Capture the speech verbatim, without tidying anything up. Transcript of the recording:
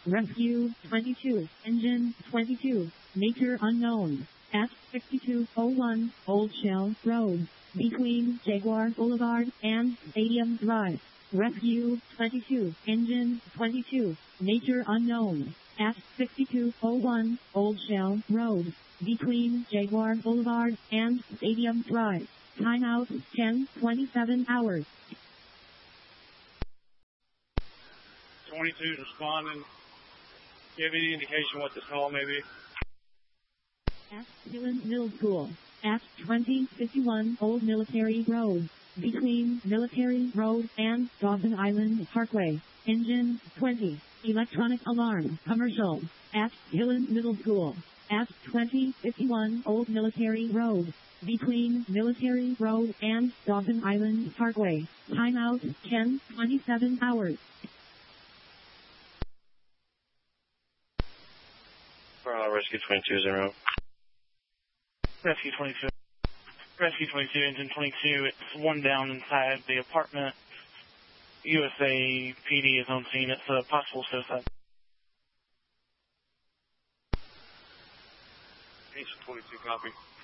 Rescue twenty-two, engine twenty-two, nature unknown, at sixty-two oh one Old Shell Road, between Jaguar Boulevard and Stadium Drive. Rescue twenty-two, engine twenty-two, nature unknown, at sixty-two oh one Old Shell Road, between Jaguar Boulevard and Stadium Drive. Timeout ten twenty-seven hours. twenty-two responding. Do you have any indication what this call may be? At Dillon Middle School, at twenty fifty-one Old Military Road, between Military Road and Dawson Island Parkway. Engine twenty, electronic alarm, commercial, at Dillon Middle School, at twenty fifty-one Old Military Road, between Military Road and Dawson Island Parkway. Timeout ten twenty-seven hours. Uh, Rescue twenty-two zero. Rescue twenty-two. Rescue twenty-two, engine twenty-two. It's one down inside the apartment. U S A P D is on scene. It's a possible suicide. Engine twenty-two, copy.